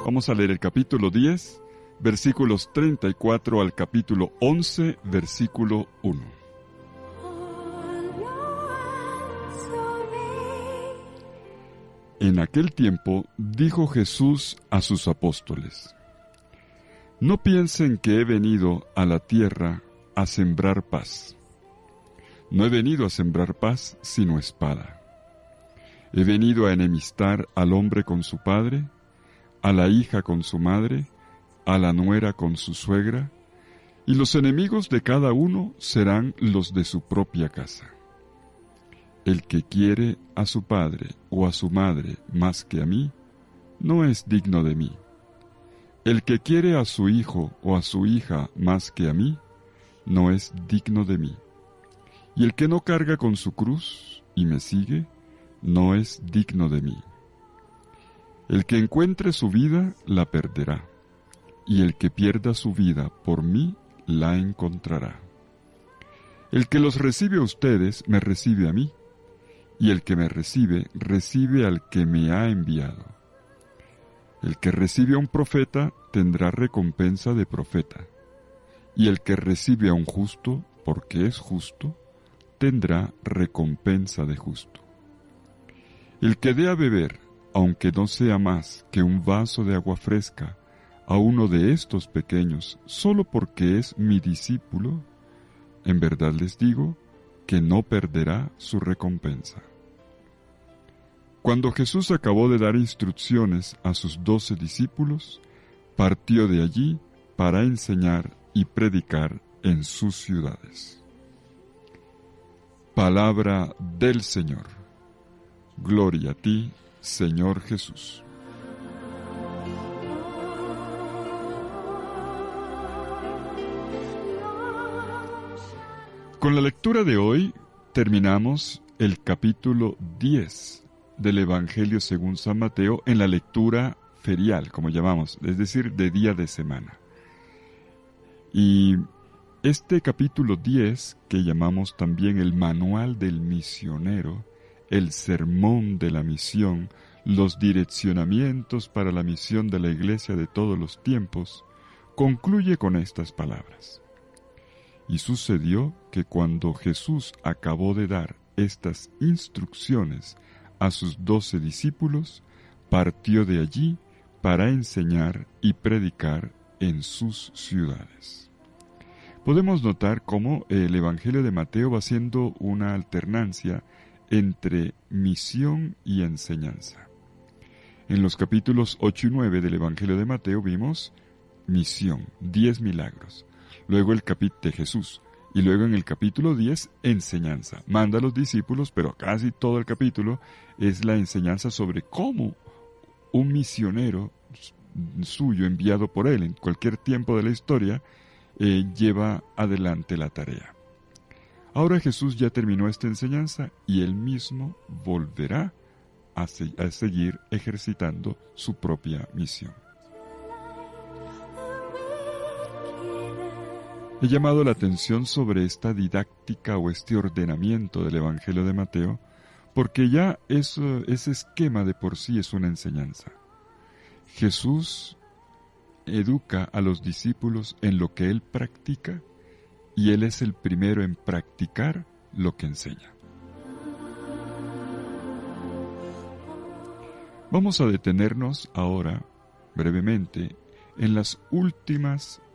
Vamos a leer el capítulo 10, versículos 34 al capítulo 11, versículo 1. En aquel tiempo dijo Jesús a sus apóstoles: No piensen que he venido a la tierra a sembrar paz. No he venido a sembrar paz, sino espada. He venido a enemistar al hombre con su padre, a la hija con su madre, a la nuera con su suegra, y los enemigos de cada uno serán los de su propia casa. El que quiere a su padre o a su madre más que a mí, no es digno de mí. El que quiere a su hijo o a su hija más que a mí, no es digno de mí. Y el que no carga con su cruz y me sigue, no es digno de mí. El que encuentre su vida, la perderá, y el que pierda su vida por mí, la encontrará. El que los recibe a ustedes, me recibe a mí, y el que me recibe, recibe al que me ha enviado. El que recibe a un profeta, tendrá recompensa de profeta, y el que recibe a un justo, porque es justo, tendrá recompensa de justo. El que dé a beber, aunque no sea más que un vaso de agua fresca, a uno de estos pequeños, solo porque es mi discípulo, en verdad les digo que no perderá su recompensa. Cuando Jesús acabó de dar instrucciones a sus 12 discípulos, partió de allí para enseñar y predicar en sus ciudades. Palabra del Señor. Gloria a ti, Señor Jesús. Con la lectura de hoy terminamos el capítulo 10 del Evangelio según San Mateo en la lectura ferial, como llamamos, es decir, de día de semana. Y este capítulo 10, que llamamos también el Manual del Misionero, el Sermón de la Misión, los direccionamientos para la misión de la Iglesia de todos los tiempos, concluye con estas palabras. Y sucedió que cuando Jesús acabó de dar estas instrucciones a sus 12 discípulos, partió de allí para enseñar y predicar en sus ciudades. Podemos notar cómo el Evangelio de Mateo va siendo una alternancia entre misión y enseñanza. En los capítulos 8 y 9 del Evangelio de Mateo vimos misión, 10 milagros. Luego el capítulo de Jesús. Y luego en el capítulo 10, enseñanza. Manda a los discípulos, pero casi todo el capítulo es la enseñanza sobre cómo un misionero suyo, enviado por él en cualquier tiempo de la historia, lleva adelante la tarea. Ahora Jesús ya terminó esta enseñanza y él mismo volverá a seguir ejercitando su propia misión. He llamado la atención sobre esta didáctica o este ordenamiento del Evangelio de Mateo, porque ya ese esquema de por sí es una enseñanza. Jesús educa a los discípulos en lo que él practica, y él es el primero en practicar lo que enseña. Vamos a detenernos ahora, brevemente, en las últimas